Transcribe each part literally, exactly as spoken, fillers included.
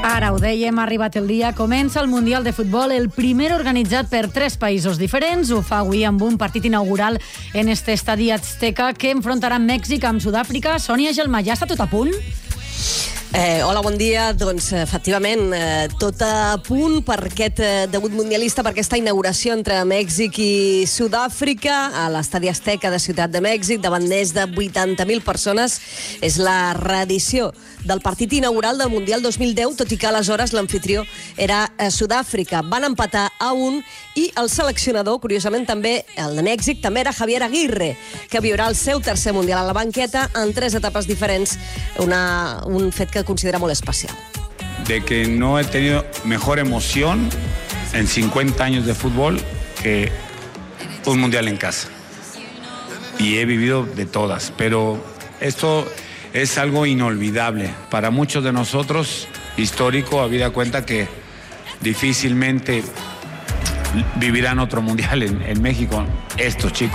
Ara ho dèiem, ha arribat el dia, comença el Mundial de Futbol, el primer organitzat per tres països diferents. Ho fa avui amb un partit inaugural en este estadi Azteca que enfrontarà Mèxic amb Sud-àfrica. Sònia Gelmà, ja està tot a punt? Eh, hola, bon dia. Doncs, efectivament, eh, tot a punt per aquest eh, debut mundialista, per aquesta inauguració entre Mèxic i Sud-àfrica a l'Estadi Azteca de Ciutat de Mèxic, davant més de vuitanta mil persones. És la reedició del partit inaugural del Mundial dos mil deu, tot i que aleshores l'amfitrió era eh, Sud-àfrica. Van empatar a un i el seleccionador, curiosament també, el de Mèxic, també era Javier Aguirre, que viurà el seu tercer Mundial a la banqueta en tres etapes diferents, una, un fet que considera molt especial. De que no he tenido mejor emoción en cincuenta años de fútbol que un mundial en casa. Y he vivido de todas, pero esto es algo inolvidable. Para muchos de nosotros, histórico, habida cuenta que difícilmente vivirán otro mundial en, en México, estos chicos.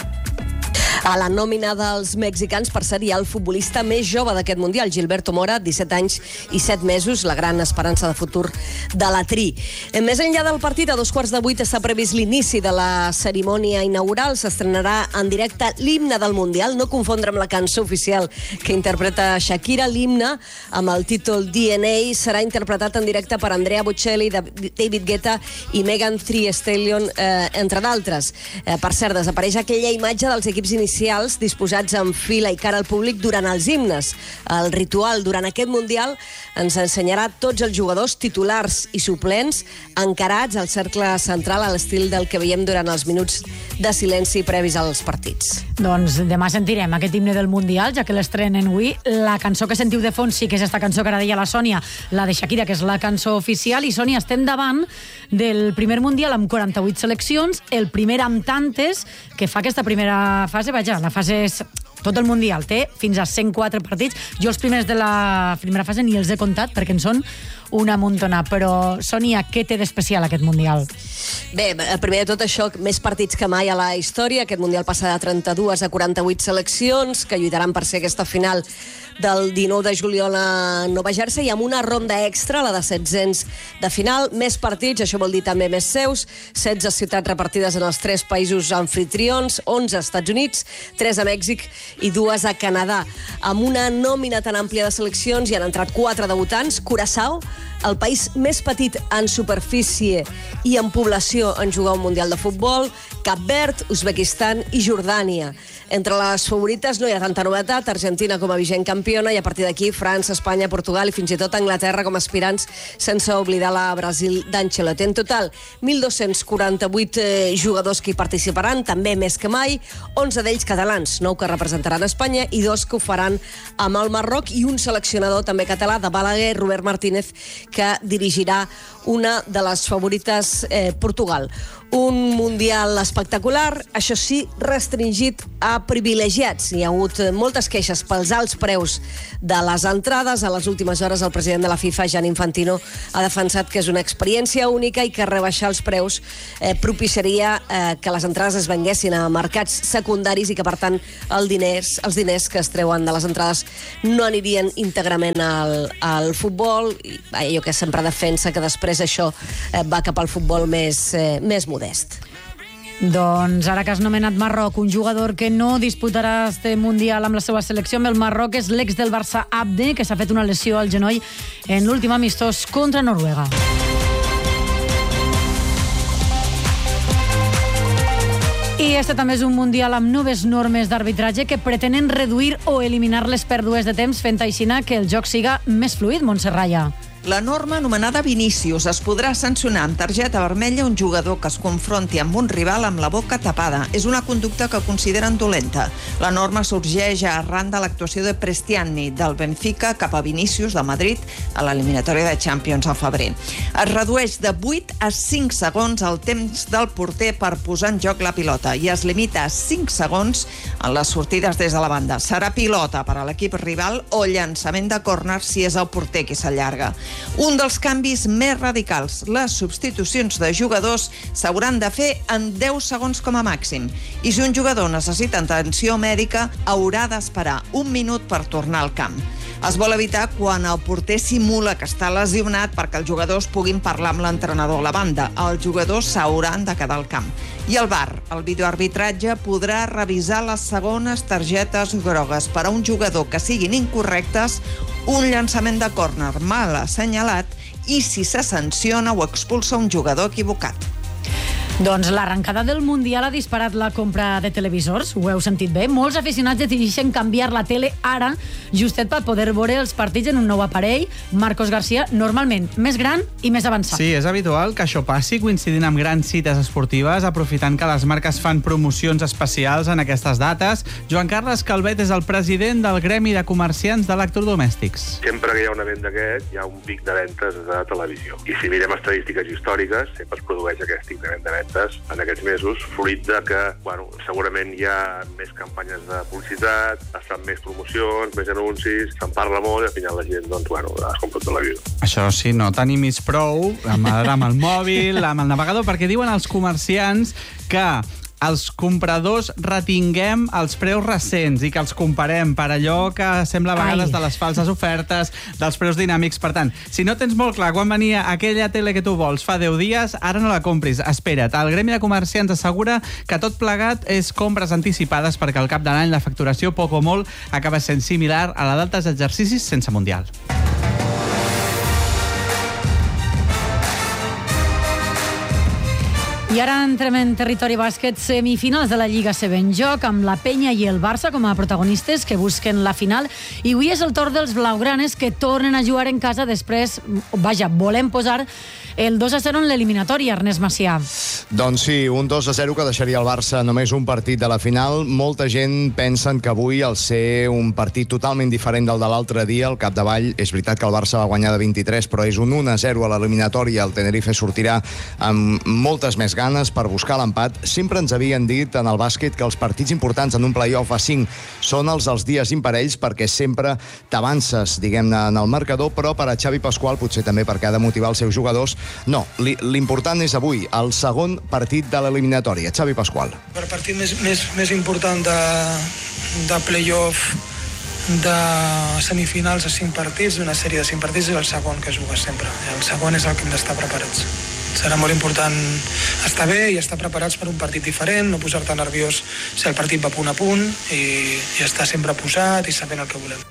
A la nòmina dels mexicans, per ser, hi ha el futbolista més jove d'aquest Mundial, Gilberto Mora, disset anys i set mesos, la gran esperança de futur de la Tri. Més enllà del partit, a dos quarts de vuit està previst l'inici de la cerimònia inaugural. S'estrenarà en directe l'himne del Mundial, no confondre amb la cançó oficial que interpreta Shakira. L'himne, amb el títol D N A, serà interpretat en directe per Andrea Bocelli, David Guetta i Megan Thee Stallion, eh, entre d'altres. Eh, per cert, desapareix aquella imatge dels equips inicials disposats en fila i cara al públic durant els himnes. El ritual durant aquest Mundial ens ensenyarà tots els jugadors titulars i suplents encarats al cercle central a l'estil del que veiem durant els minuts de silenci previs als partits. Doncs demà sentirem aquest himne del Mundial, ja que l'estrenen avui. La cançó que sentiu de fons sí que és esta cançó que ara deia la Sònia, la de Shakira, que és la cançó oficial. I Sònia, estem davant del primer Mundial amb quaranta-vuit seleccions, el primer amb tantes, que fa aquesta primera fase. Vaja, la fase és... Tot el Mundial té fins a cent quatre partits. Jo els primers de la primera fase ni els he comptat perquè en són una muntona. Però, Sònia, què té d'especial aquest Mundial? Bé, primer de tot això, més partits que mai a la història. Aquest Mundial passa de trenta-dues a quaranta-vuit seleccions que lluitaran per ser aquesta final del dinou de juliol a Nova Jersey, amb una ronda extra, la de setzents de final. Més partits, això vol dir també més seus. setze ciutats repartides en els tres països anfitrions, onze als Estats Units, tres a Mèxic i dues a Canadà. Amb una nòmina tan àmplia de seleccions hi han entrat quatre debutants. Curaçao, el país més petit en superfície i en població en jugar un Mundial de Futbol, Cap Verd, Uzbekistan i Jordània. Entre les favorites no hi ha tanta novetat, Argentina com a vigent campiona, i a partir d'aquí França, Espanya, Portugal i fins i tot Anglaterra com a aspirants, sense oblidar la Brasil d'Ancelotti. En total, mil dos-cents quaranta-vuit eh, jugadors que hi participaran, també més que mai, onze d'ells catalans, nou que representaran Espanya i dos que ho faran amb el Marroc, i un seleccionador també català, de Balaguer, Robert Martínez, que dirigirà una de les favorites, eh, Portugal. Un Mundial espectacular, això sí, restringit a privilegiats. Hi ha hagut moltes queixes pels alts preus de les entrades. A les últimes hores el president de la FIFA, Gianni Infantino, ha defensat que és una experiència única i que rebaixar els preus eh, propiciaria eh, que les entrades es venguessin a mercats secundaris i que, per tant, el diners, els diners que es treuen de les entrades no anirien íntegrament al, al futbol. I, allò que sempre defensa que després això eh, va cap al futbol més, eh, més modest. Doncs ara que has nomenat Marroc, un jugador que no disputarà este Mundial amb la seva selecció amb el Marroc és l'ex del Barça, Abde, que s'ha fet una lesió al genoll en l'últim amistós contra Noruega. I este també és un Mundial amb noves normes d'arbitratge que pretenen reduir o eliminar les pèrdues de temps, fent així que el joc siga més fluid, Montserrat. La norma anomenada Vinícius es podrà sancionar amb targeta vermella un jugador que es confronti amb un rival amb la boca tapada. És una conducta que consideren dolenta. La norma sorgeix arran de l'actuació de Prestiani del Benfica cap a Vinícius de Madrid a l'eliminatòria de Champions al febrer. Es redueix de vuit a cinc segons el temps del porter per posar en joc la pilota i es limita a cinc segons en les sortides des de la banda. Serà pilota per a l'equip rival o llançament de córner si és el porter qui s'allarga. Un dels canvis més radicals, les substitucions de jugadors s'hauran de fer en deu segons com a màxim. I si un jugador necessita atenció mèdica, haurà d'esperar un minut per tornar al camp. Es vol evitar quan el porter simula que està lesionat perquè els jugadors puguin parlar amb l'entrenador a la banda. Els jugadors s'hauran de quedar al camp. I el V A R, el videoarbitratge, podrà revisar les segones targetes grogues per a un jugador que siguin incorrectes, un llançament de córner mal assenyalat i si se sanciona o expulsa un jugador equivocat. Doncs l'arrencada del Mundial ha disparat la compra de televisors, ho heu sentit bé. Molts aficionats decideixen canviar la tele ara, justet per poder veure els partits en un nou aparell. Marcos García, normalment més gran i més avançat. Sí, és habitual que això passi coincidint amb grans cites esportives, aprofitant que les marques fan promocions especials en aquestes dates. Joan Carles Calvet és el president del Gremi de Comerciants d'Electrodomèstics. Sempre que hi ha un event d'aquest, hi ha un pic de ventes de televisió. I si mirem estadístiques històriques, sempre es produeix aquest increment de ventes en aquests mesos, fruit de que, bueno, segurament hi ha més campanyes de publicitat, es fan més promocions, més anuncis, se'n parla molt i al final la gent, doncs, bueno, es compra tot la vida. Això sí, no tenim més prou amb, amb el mòbil, amb el navegador, perquè diuen els comerciants que els compradors retinguem els preus recents i que els comparem per allò que sembla a vegades Ai. de les falses ofertes, dels preus dinàmics. Per tant, si no tens molt clar quan venia aquella tele que tu vols fa deu dies, ara no la compris. Espera't. El Gremi de Comerciants assegura que tot plegat és compres anticipades perquè al cap de l'any la facturació, poc o molt, acaba sent similar a la d'altres exercicis sense Mundial. I ara entrem en territori bàsquet, semifinals de la Lliga C B en joc, amb la Penya i el Barça com a protagonistes que busquen la final. I avui és el torn dels blaugranes que tornen a jugar en casa després, vaja, volem posar el dos a zero en l'eliminatòria, Ernest Macià. Doncs sí, un dos a zero que deixaria el Barça només un partit de la final. Molta gent pensa que avui, al ser un partit totalment diferent del de l'altre dia, al capdavall, és veritat que el Barça va guanyar de vint-i-tres, però és un un a zero a l'eliminatòria. El Tenerife sortirà amb moltes més ganes per buscar l'empat. Sempre ens havien dit en el bàsquet que els partits importants en un play-off a cinc són els dels dies imparells perquè sempre t'avances, diguem-ne, en el marcador, però per a Xavi Pasqual, potser també perquè ha de motivar els seus jugadors, no, l'important és avui, el segon partit de l'eliminatòria. Xavi Pasqual. El partit més, més, més important de, de play-off de semifinals a cinc partits, d'una sèrie de cinc partits, és el segon que jugues sempre. El segon és el que hem d'estar preparats. Serà molt important estar bé i estar preparats per un partit diferent, no posar-te nerviós si el partit va punt a punt i, i estar sempre posat i sabent el que volem.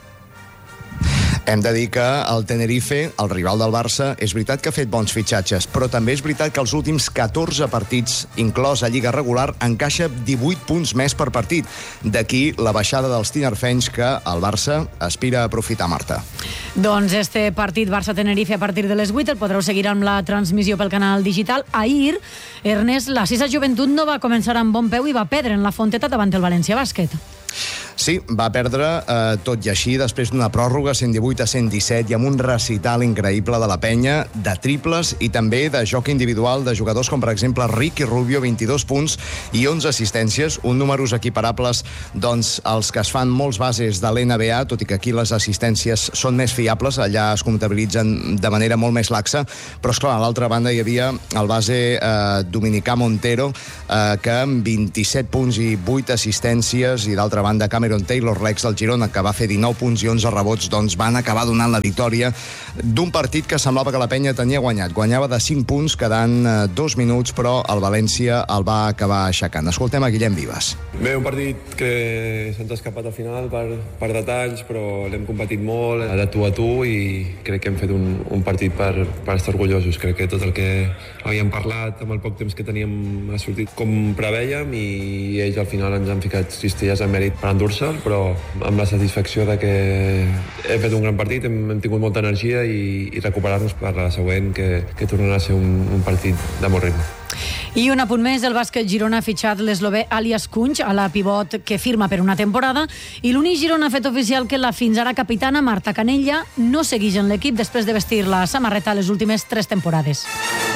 Hem de dir que el Tenerife, el rival del Barça, és veritat que ha fet bons fitxatges, però també és veritat que els últims catorze partits, inclòs a Lliga regular, encaixa divuit punts més per partit. D'aquí la baixada dels tinerfenys que el Barça aspira a aprofitar, Marta. Doncs este partit Barça-Tenerife a partir de les vuit el podreu seguir amb la transmissió pel canal digital. Ahir, Ernest, la Sisa Joventut no va començar amb bon peu i va perdre en la Fonteta davant el València Bàsquet. Sí, va perdre, eh, tot i així, després d'una pròrroga cent divuit a cent disset i amb un recital increïble de la penya, de triples i també de joc individual de jugadors com, per exemple, Ricky Rubio, vint-i-dos punts i onze assistències, un números equiparables doncs, als que es fan molts bases de l'N B A, tot i que aquí les assistències són més fiables, allà es comptabilitzen de manera molt més laxa, però, esclar, a l'altra banda hi havia el base eh, dominicà Montero, eh, que amb vint-i-set punts i vuit assistències, i d'altra banda Cameron Taylor, l'ex del Girona, que va fer dinou punts i onze rebots, doncs van acabar donant la victòria d'un partit que semblava que la penya tenia guanyat. Guanyava de cinc punts, quedant eh, dos minuts, però el València el va acabar aixecant. Escoltem a Guillem Vives. Bé, un partit que se'ns ha escapat al final per, per detalls, però l'hem competit molt, de tu a tu, i crec que hem fet un, un partit per, per estar orgullosos. Crec que tot el que havíem parlat amb el poc temps que teníem ha sortit com prevèiem, i ells al final ens han ficat cistelles en mèrit per endur-se'l, però amb la satisfacció de que hem fet un gran partit, hem, hem tingut molta energia i, i recuperar-nos per la següent, que, que tornarà a ser un, un partit de molt ritme. I un apunt més, el bàsquet Girona ha fitxat l'eslovè Alias Kunc a la pivot que firma per una temporada, i l'únic Girona ha fet oficial que la fins ara capitana Marta Canella no segueix en l'equip després de vestir la samarreta les últimes tres temporades.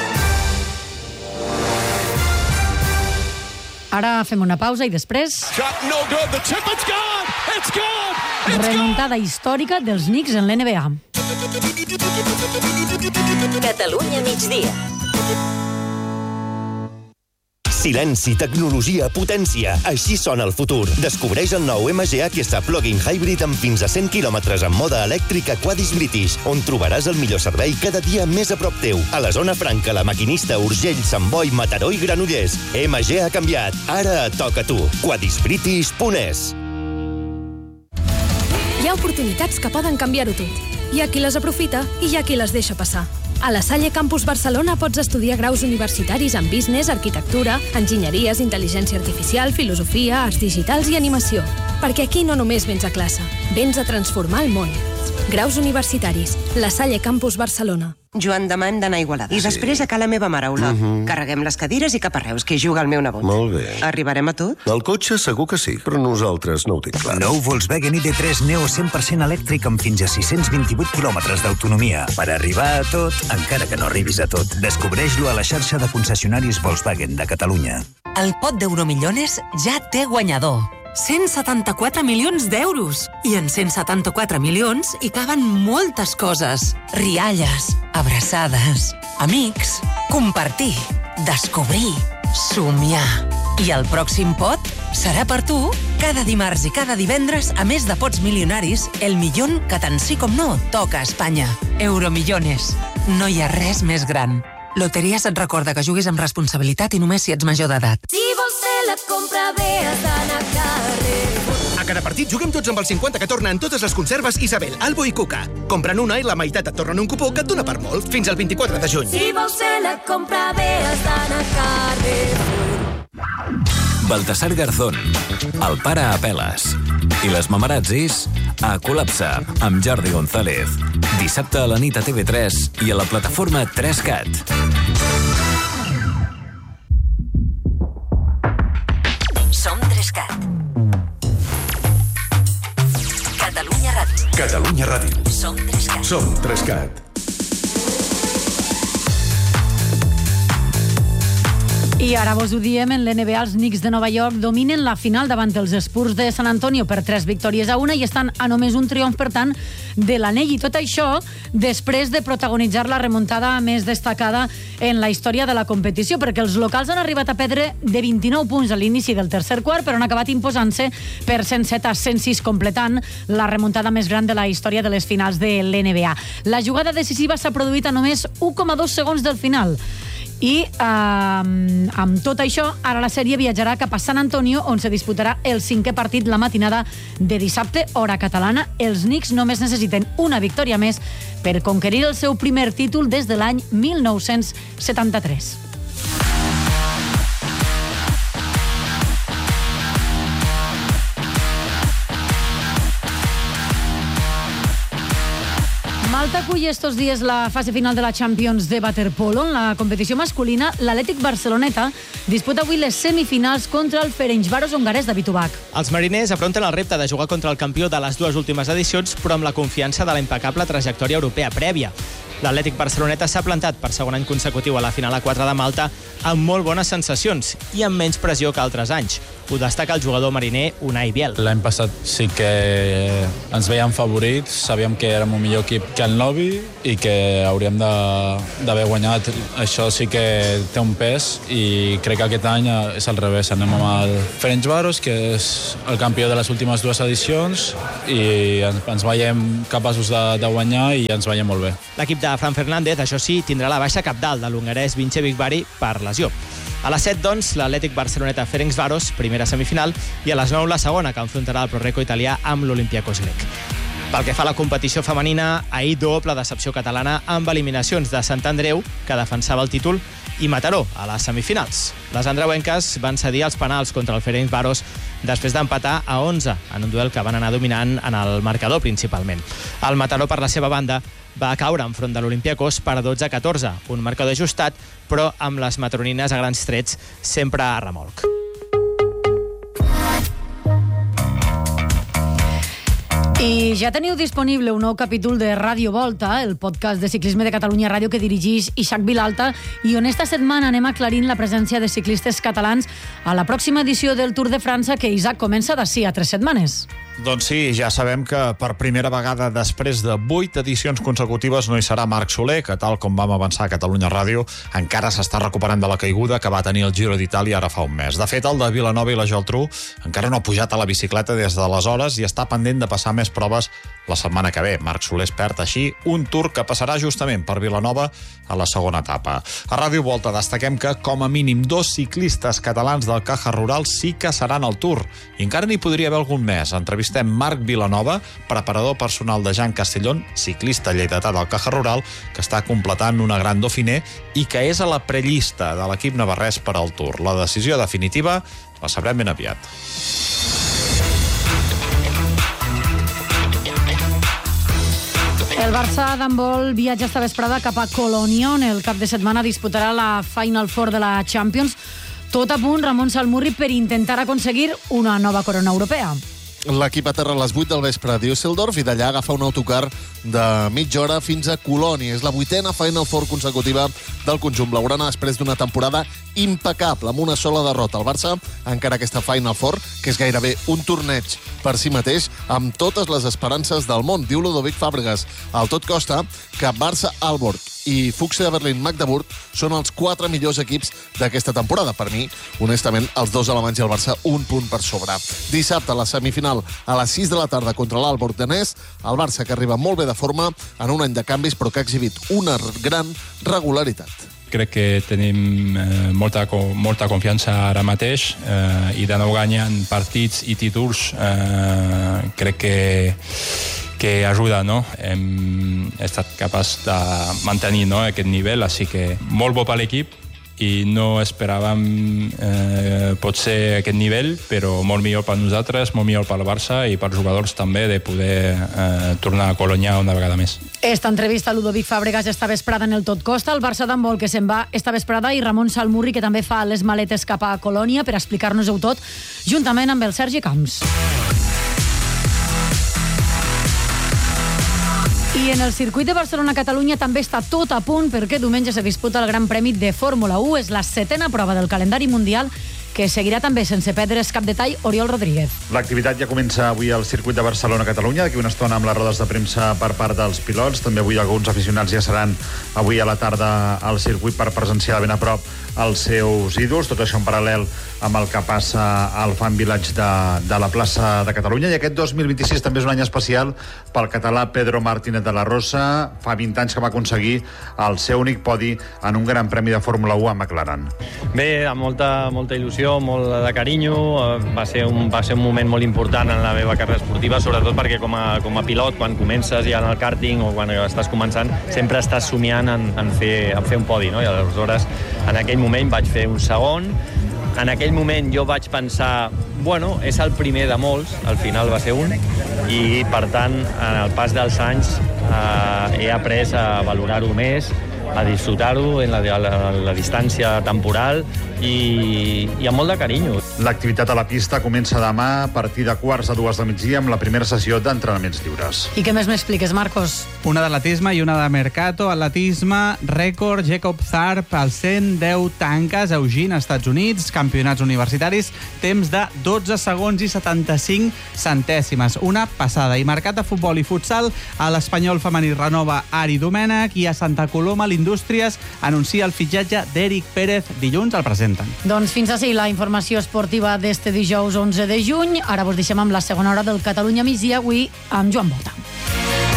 Ara fem una pausa i després... remuntada històrica dels Knicks en l'N B A. Catalunya migdia. Silenci, tecnologia, potència. Així sona el futur. Descobreix el nou M G H S Plug-in Hybrid amb fins a cent quilòmetres en mode elèctric a Quadis British, on trobaràs el millor servei cada dia més a prop teu. A la zona franca, La Maquinista, Urgell, Sant Boi, Mataró i Granollers. M G ha canviat. Ara et toca a tu. quadis british punt es. Hi ha oportunitats que poden canviar-ho tot. Hi ha qui les aprofita i hi ha qui les deixa passar. A la Salle Campus Barcelona pots estudiar graus universitaris en business, arquitectura, enginyeries, intel·ligència artificial, filosofia, arts digitals i animació. Perquè aquí no només vens a classe, vens a transformar el món. Graus universitaris. La Salle Campus Barcelona. Joan, demà hem d'anar a Igualada. I després a ca la meva mare, Ola. Mhm. Carreguem les cadires i cap a Reus, que hi juga el meu nebot. Molt bé. Arribarem a tot? El cotxe segur que sí, però nosaltres no ho tinc clar. Nou Volkswagen I D tres Neo cent per cent elèctric amb fins a sis-cents vint-i-vuit quilòmetres d'autonomia. Per arribar a tot, encara que no arribis a tot. Descobreix-lo a la xarxa de concessionaris Volkswagen de Catalunya. El pot d'Euromillones ja té guanyador. cent setanta-quatre milions d'euros. I en cent setanta-quatre milions hi caben moltes coses. Rialles, abraçades, amics, compartir, descobrir, somiar. I el pròxim pot serà per tu cada dimarts i cada divendres, a més de pots milionaris, el millón que tant sí com no toca a Espanya. Euromillones. No hi ha res més gran. Loteries et recorda que juguis amb responsabilitat i només si ets major d'edat. Si vols fer la compra bé, has d'anar a Carrefour. A cada partit juguem tots amb el cinquanta que torna en totes les conserves Isabel, Albo i Cuca. Compra'n una i la meitat et tornen un cupó que et dona per molt, fins al vint-i-quatre de juny. Si vols fer la compra bé, has d'anar a Carrefour. Baltasar Garzón, el pare a peles. I les mamarazzis a Col·lapse, amb Jordi González. Dissabte a la nit a T V tres i a la plataforma tres cat. Som tres cat. Catalunya Ràdio. Catalunya Ràdio. Som tres cat. Som tres cat. I ara vos ho diem, en l'N B A els Knicks de Nova York dominen la final davant els Spurs de San Antonio per tres victòries a una i estan a només un triomf, per tant, de l'anell. I tot això després de protagonitzar la remuntada més destacada en la història de la competició, perquè els locals han arribat a perdre de vint-i-nou punts a l'inici del tercer quart, però han acabat imposant-se per cent set a cent sis, completant la remuntada més gran de la història de les finals de l'N B A. La jugada decisiva s'ha produït a només u coma dos segons del final. I eh, amb tot això, ara la sèrie viatjarà cap a San Antonio, on se disputarà el cinquè partit la matinada de dissabte, hora catalana. Els Knicks només necessiten una victòria més per conquerir el seu primer títol des de l'any mil nou-cents setanta-tres. Malta acull estos dies la fase final de la Champions de waterpolo. En la competició masculina, l'Atlètic Barceloneta disputa avui les semifinals contra el Ferencváros hongarès de Vitubac. Els mariners afronten el repte de jugar contra el campió de les dues últimes edicions, però amb la confiança de la impecable trajectòria europea prèvia. L'Atlètic Barceloneta s'ha plantat per segon any consecutiu a la final a quatre de Malta amb molt bones sensacions i amb menys pressió que altres anys. Ho destaca el jugador mariner Unai Biel. L'any passat sí que ens veiem favorits, sabíem que érem un millor equip que el Novi i que hauríem d'haver guanyat. Això sí que té un pes i crec que aquest any és al revés. Anem amb el Ferencváros, que és el campió de les últimes dues edicions, i ens veiem capaços de, de guanyar i ens veiem molt bé. L'equip de Fran Fernández, això sí, tindrà la baixa cabdal de l'hongarès Vince Bigvari per lesió. A les set, doncs, l'Atlètic Barceloneta Ferencváros, primera semifinal, i a les nou la segona, que enfrontarà el Proreco italià amb l'Olympiacos grec. Pel que fa a la competició femenina, ahir doble decepció catalana amb eliminacions de Sant Andreu, que defensava el títol, i Mataró, a les semifinals. Les andreuenques van cedir els penals contra el Ferencváros després d'empatar a onze, en un duel que van anar dominant en el marcador principalment. El Mataró, per la seva banda, va caure enfront de l'Olympiacos per dotze a catorze, un marcador ajustat, però amb les matronines a grans trets sempre a remolc. I ja teniu disponible un nou capítol de Ràdio Volta, el podcast de ciclisme de Catalunya Ràdio que dirigeix Isaac Vilalta, i on esta setmana anem aclarint la presència de ciclistes catalans a la pròxima edició del Tour de França, que, Isaac, comença d'ací a tres setmanes. Doncs sí, ja sabem que per primera vegada després de vuit edicions consecutives no hi serà Marc Soler, que tal com vam avançar a Catalunya Ràdio, encara s'està recuperant de la caiguda que va tenir el Giro d'Itàlia ara fa un mes. De fet, el de Vilanova i la Geltrú encara no ha pujat a la bicicleta des d'aleshores i està pendent de passar més proves la setmana que ve. Marc Soler es perd així un Tour que passarà justament per Vilanova a la segona etapa. A Ràdio Volta destaquem que com a mínim dos ciclistes catalans del Caja Rural sí que seran al Tour. I encara n'hi podria haver algun més. Entrevistem Marc Vilanova, preparador personal de Jan Castellón, ciclista lleidatà del Caja Rural, que està completant una gran Dauphiné i que és a la prellista de l'equip navarrès per al Tour. La decisió definitiva la sabrem ben aviat. El Barça d'handbol viatja esta vesprada cap a Colònia, on el cap de setmana disputarà la Final Four de la Champions. Tot a punt, Ramon Salmurri, per intentar aconseguir una nova corona europea. L'equip aterra a les vuit del vespre a Düsseldorf i d'allà agafa un autocar de mitja hora fins a Colònia. És la vuitena Final Four consecutiva del conjunt blaugrana després d'una temporada impecable, amb una sola derrota. El Barça encara aquesta Final Four, que és gairebé un torneig per si mateix, amb totes les esperances del món, diu Ludovic Fàbregas. Al tot costa que Barça Aalborg i Fuchsia Berlin Magdeburg són els quatre millors equips d'aquesta temporada. Per mi, honestament, els dos alemanys i el Barça un punt per sobre. Dissabte, la semifinal a les sis de la tarda contra l'Aalborg danès, el Barça que arriba molt bé de forma en un any de canvis però que ha exhibit una gran regularitat. Crec que tenim eh, molta, molta confiança ara mateix eh, i de nou guanyant partits i títols eh, crec que que ajuda, no? Hem estat capaç de mantenir, no, aquest nivell, així que molt bo per l'equip i no esperàvem eh, potser aquest nivell, però molt millor per nosaltres, molt millor per el Barça i per jugadors també de poder eh, tornar a Colònia una vegada més. Esta entrevista a Ludovic Fàbregas esta vesprada en el Tot Costa, el Barça d'handbol que se'n va esta vesprada i Ramon Salmurri que també fa les maletes cap a Colònia per explicar-nos-ho tot, juntament amb el Sergi Camps. I en el circuit de Barcelona-Catalunya també està tot a punt perquè diumenge se disputa el Gran Premi de Fórmula u. És la setena prova del calendari mundial que seguirà també sense perdre's cap detall Oriol Rodríguez. L'activitat ja comença avui al circuit de Barcelona-Catalunya, d'aquí una estona amb les rodes de premsa per part dels pilots. També avui alguns aficionats ja seran avui a la tarda al circuit per presenciar ben a prop els seus ídols, tot això en paral·lel amb el que passa al Fan Village de, de la plaça de Catalunya. I aquest dos mil vint-i-sis també és un any especial pel català Pedro Martínez de la Rosa. Fa vint anys que va aconseguir el seu únic podi en un Gran Premi de Fórmula u a McLaren. Bé, amb molta, molta il·lusió, molt de carinyo. Va ser, un, va ser un moment molt important en la meva carrera esportiva, sobretot perquè com a, com a pilot, quan comences ja en el karting o quan estàs començant, sempre estàs somiant en, en, fer, en fer un podi, no? I aleshores, en aquell moment vaig fer un segon. En aquell moment jo vaig pensar, bueno, és el primer de molts, al final va ser un, i per tant, en el pas dels anys eh, he après a valorar-ho més, a disfrutar-ho en la, la, la distància temporal i, i amb molt de carinyo. L'activitat a la pista comença demà a partir de quarts a dues del migdia amb la primera sessió d'entrenaments lliures. I què més m'expliques, Marcos? Una d'atletisme i una de Mercato. Atletisme, rècord, Jacob Tharp, al cent deu tanques, Eugene, Estats Units, campionats universitaris, temps de dotze segons i setanta-cinc centèsimes. Una passada. I Mercat de futbol i futsal, a l'Espanyol femení renova Ari Domènech i a Santa Coloma l'Indústries anuncia el fitxatge d'Eric Pérez. Dilluns el presenten. Doncs fins així la informació esportiva d'este dijous onze de juny. Ara vos deixem amb la segona hora del Catalunya migdia, avui amb Joan Bota.